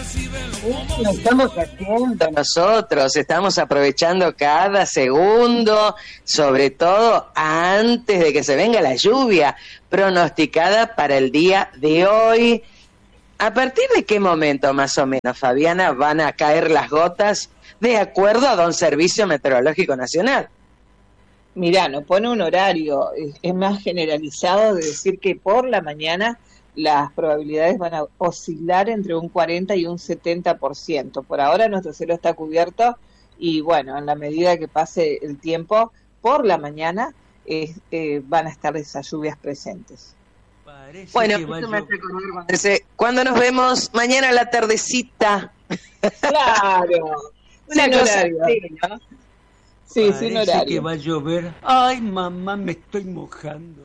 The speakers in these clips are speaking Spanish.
Lo estamos haciendo nosotros, estamos aprovechando cada segundo, sobre todo antes de que se venga la lluvia pronosticada para el día de hoy. ¿A partir de qué momento más o menos, Fabiana, van a caer las gotas de acuerdo a Don Servicio Meteorológico Nacional? Mirá, no pone un horario, es más generalizado de decir que por la mañana las probabilidades van a oscilar entre un 40 y un 70%. Por ahora nuestro cielo está cubierto y bueno, en la medida que pase el tiempo, por la mañana van a estar esas lluvias presentes. Bueno, cuando nos vemos mañana a la tardecita. Claro, sin horario. Así, ¿no? Sí, sin horario. Parece que va a llover. Ay, mamá, me estoy mojando.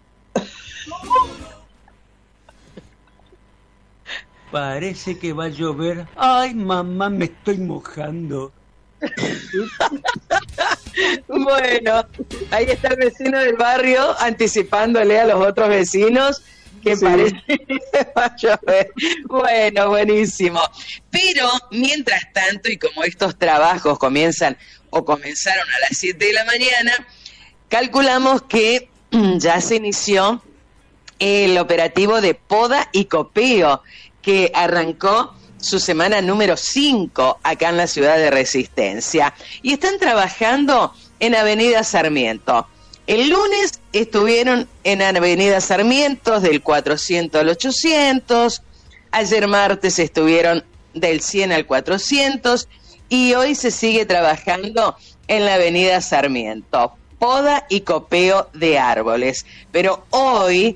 Parece que va a llover. Ay, mamá, me estoy mojando. Bueno, ahí está el vecino del barrio anticipándole a los otros vecinos que sí, parece que va a llover. Bueno, buenísimo. Pero, mientras tanto, y como estos trabajos comienzan o comenzaron a las 7 de la mañana, calculamos que ya se inició el operativo de poda y copeo, que arrancó su semana número 5 acá en la ciudad de Resistencia. Y están trabajando en Avenida Sarmiento. El lunes estuvieron en Avenida Sarmiento del 400 al 800, ayer martes estuvieron del 100 al 400 y hoy se sigue trabajando en la Avenida Sarmiento. Poda y copeo de árboles, pero hoy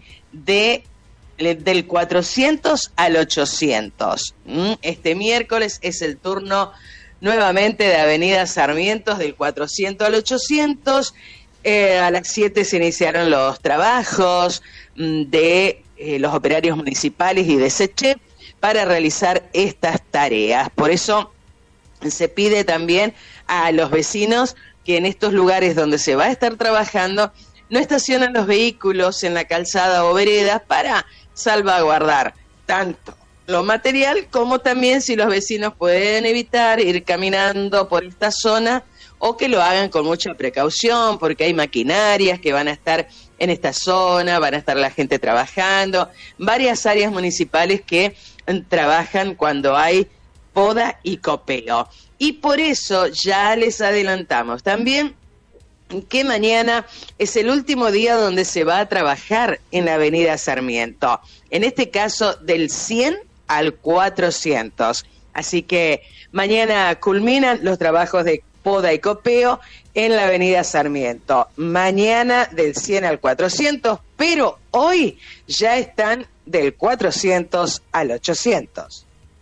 del 400 al 800. Este miércoles es el turno nuevamente de Avenida Sarmiento del 400 al 800. A las 7 se iniciaron los trabajos de los operarios municipales y de SECHEP para realizar estas tareas. Por eso se pide también a los vecinos que en estos lugares donde se va a estar trabajando no estacionen los vehículos en la calzada o veredas para salvaguardar tanto lo material como también, si los vecinos pueden evitar ir caminando por esta zona, o que lo hagan con mucha precaución, porque hay maquinarias que van a estar en esta zona, van a estar la gente trabajando, varias áreas municipales que trabajan cuando hay poda y copeo. Y por eso ya les adelantamos también que mañana es el último día donde se va a trabajar en la Avenida Sarmiento, en este caso del 100 al 400. Así que mañana culminan los trabajos de poda y copeo en la Avenida Sarmiento. Mañana del 100 al 400, pero hoy ya están del 400 al 800.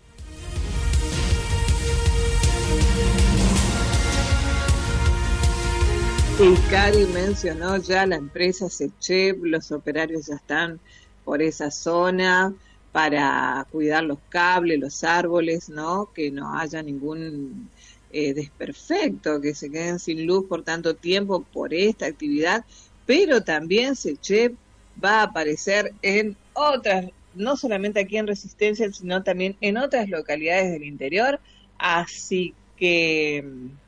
Y Cari mencionó ya la empresa SECHEP, los operarios ya están por esa zona para cuidar los cables, los árboles, ¿no? Que no haya ningún desperfecto, que se queden sin luz por tanto tiempo por esta actividad, pero también SECHEP va a aparecer en otras, no solamente aquí en Resistencia, sino también en otras localidades del interior, así que